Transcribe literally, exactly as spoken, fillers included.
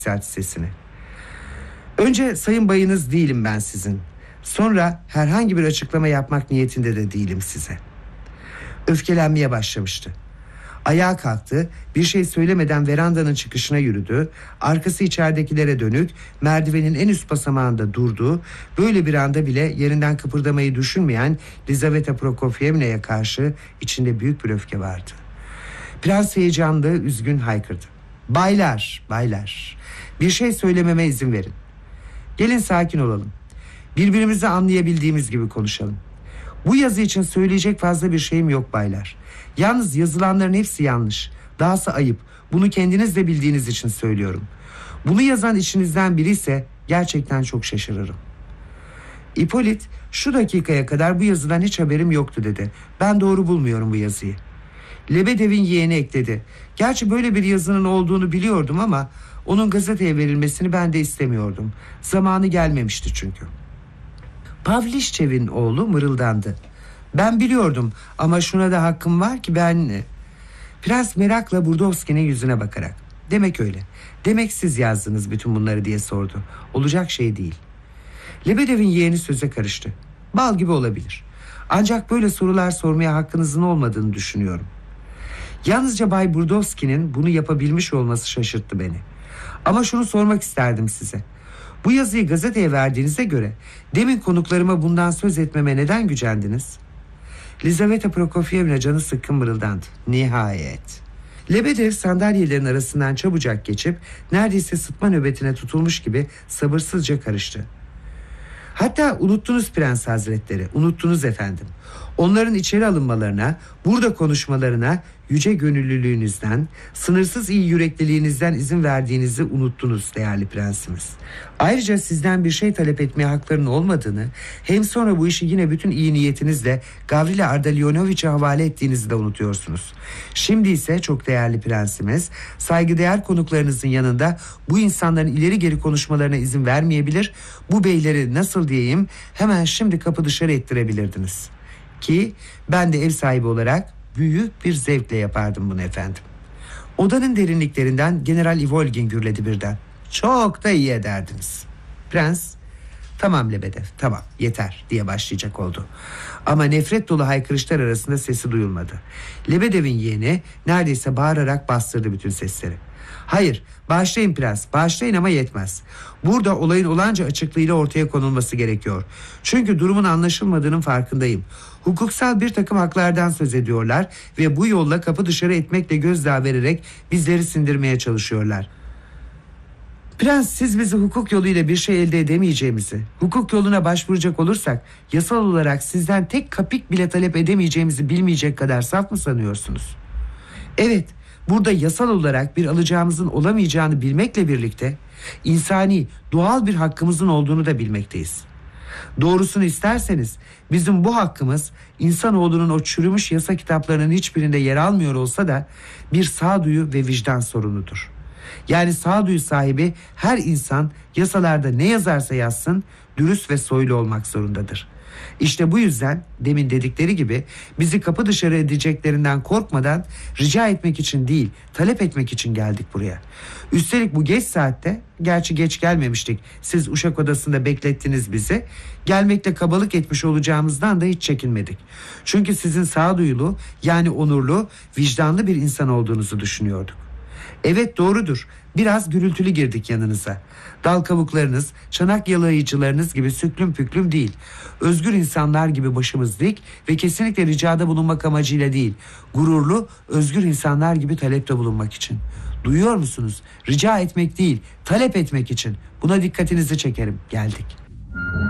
yükseltti sesini. Önce sayın bayınız değilim ben sizin. Sonra herhangi bir açıklama yapmak niyetinde de değilim size. Öfkelenmeye başlamıştı. Ayağa kalktı, bir şey söylemeden verandanın çıkışına yürüdü. Arkası içeridekilere dönük, merdivenin en üst basamağında durdu. Böyle bir anda bile yerinden kıpırdamayı düşünmeyen Lizaveta Prokofyevna'ya karşı içinde büyük bir öfke vardı. Prens heyecanlı, üzgün haykırdı. Baylar, baylar, bir şey söylememe izin verin. Gelin sakin olalım. Birbirimizi anlayabildiğimiz gibi konuşalım. Bu yazı için söyleyecek fazla bir şeyim yok baylar. Yalnız yazılanların hepsi yanlış. Dahası ayıp. Bunu kendiniz de bildiğiniz için söylüyorum. Bunu yazan içinizden biri ise gerçekten çok şaşırırım. İpolit, şu dakikaya kadar bu yazıdan hiç haberim yoktu dedi. Ben doğru bulmuyorum bu yazıyı. Lebedev'in yeğeni ekledi. Gerçi böyle bir yazının olduğunu biliyordum ama onun gazeteye verilmesini ben de istemiyordum. Zamanı gelmemişti çünkü. Pavlişçev'in oğlu mırıldandı. Ben biliyordum ama şuna da hakkım var ki ben... Prens merakla Burdovski'nin yüzüne bakarak. Demek öyle. Demek siz yazdınız bütün bunları diye sordu. Olacak şey değil. Lebedev'in yeğeni söze karıştı. Bal gibi olabilir. Ancak böyle sorular sormaya hakkınızın olmadığını düşünüyorum. Yalnızca Bay Burdovski'nin bunu yapabilmiş olması şaşırttı beni. Ama şunu sormak isterdim size. Bu yazıyı gazeteye verdiğinize göre demin konuklarıma bundan söz etmeme neden gücendiniz? Lizaveta Prokofyevna canı sıkkın mırıldandı. Nihayet. Lebedev sandalyelerin arasından çabucak geçip neredeyse sıtma nöbetine tutulmuş gibi sabırsızca karıştı. Hatta unuttunuz Prens Hazretleri, unuttunuz efendim. Onların içeri alınmalarına, burada konuşmalarına yüce gönüllülüğünüzden, sınırsız iyi yürekliliğinizden izin verdiğinizi unuttunuz değerli prensimiz. Ayrıca sizden bir şey talep etmeye haklarının olmadığını, hem sonra bu işi yine bütün iyi niyetinizle Gavrila Ardalionoviç'e havale ettiğinizi de unutuyorsunuz. Şimdi ise çok değerli prensimiz, saygıdeğer konuklarınızın yanında bu insanların ileri geri konuşmalarına izin vermeyebilir, bu beyleri nasıl diyeyim hemen şimdi kapı dışarı ettirebilirdiniz. Ki ben de ev sahibi olarak büyük bir zevkle yapardım bunu efendim. Odanın derinliklerinden General Ivolgin gürledi birden. Çok da iyi ederdiniz. Prens, tamam Lebedev, tamam yeter diye başlayacak oldu. Ama nefret dolu haykırışlar arasında sesi duyulmadı. Lebedev'in yeğeni neredeyse bağırarak bastırdı bütün sesleri. Hayır, bağışlayın prens, bağışlayın ama yetmez. Burada olayın olanca açıklığıyla ortaya konulması gerekiyor. Çünkü durumun anlaşılmadığının farkındayım. Hukuksal bir takım haklardan söz ediyorlar ve bu yolla kapı dışarı etmekle gözdağı vererek bizleri sindirmeye çalışıyorlar. Prens, siz bizi hukuk yoluyla bir şey elde edemeyeceğimizi, hukuk yoluna başvuracak olursak yasal olarak sizden tek kapik bile talep edemeyeceğimizi bilmeyecek kadar saf mı sanıyorsunuz? Evet, burada yasal olarak bir alacağımızın olamayacağını bilmekle birlikte insani, doğal bir hakkımızın olduğunu da bilmekteyiz. Doğrusunu isterseniz bizim bu hakkımız insanoğlunun o çürümüş yasa kitaplarının hiçbirinde yer almıyor olsa da bir sağduyu ve vicdan sorunudur. Yani sağduyu sahibi her insan yasalarda ne yazarsa yazsın dürüst ve soylu olmak zorundadır. İşte bu yüzden demin dedikleri gibi bizi kapı dışarı edeceklerinden korkmadan rica etmek için değil, talep etmek için geldik buraya. Üstelik bu geç saatte, gerçi geç gelmemiştik, siz uşak odasında beklettiniz bizi, gelmekle kabalık etmiş olacağımızdan da hiç çekinmedik. Çünkü sizin sağduyulu, yani onurlu, vicdanlı bir insan olduğunuzu düşünüyorduk. Evet, doğrudur. Biraz gürültülü girdik yanınıza. Dal kavuklarınız, çanak yalayıcılarınız gibi süklüm püklüm değil. Özgür insanlar gibi başımız dik ve kesinlikle ricada bulunmak amacıyla değil. Gururlu, özgür insanlar gibi talepte bulunmak için. Duyuyor musunuz? Rica etmek değil, talep etmek için. Buna dikkatinizi çekerim. Geldik.